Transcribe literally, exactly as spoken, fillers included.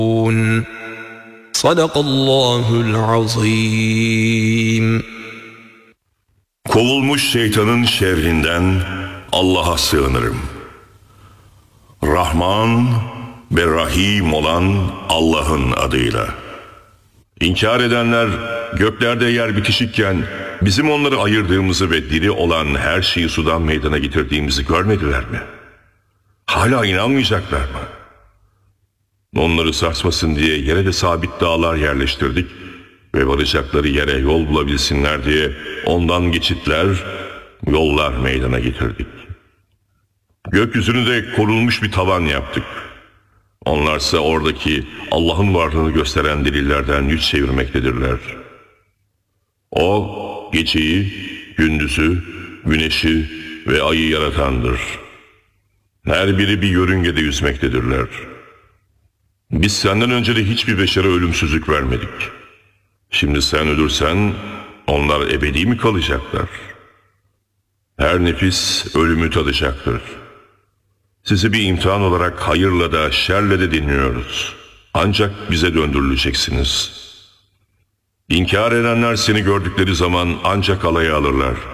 Sadakallahul azim. Kovulmuş şeytanın şerrinden Allah'a sığınırım. Rahman ve Rahim olan Allah'ın adıyla. İnkar edenler göklerde yer bitişikken bizim onları ayırdığımızı ve diri olan her şeyi sudan meydana getirdiğimizi görmediler mi? Hala inanmayacaklar mı? Onları sarsmasın diye yere de sabit dağlar yerleştirdik ve varacakları yere yol bulabilsinler diye ondan geçitler, yollar meydana getirdik. Gökyüzünü de korunmuş bir tavan yaptık. Onlarsa oradaki Allah'ın varlığını gösteren delillerden yüz çevirmektedirler. O, geceyi, gündüzü, güneşi ve ayı yaratandır. Her biri bir yörüngede yüzmektedirler. Biz senden önce de hiçbir beşere ölümsüzlük vermedik. Şimdi sen ölürsen onlar ebedi mi kalacaklar? Her nefis ölümü tadacaktır. Sizi bir imtihan olarak hayırla da şerle de dinliyoruz. Ancak bize döndürüleceksiniz. İnkar edenler seni gördükleri zaman ancak alaya alırlar.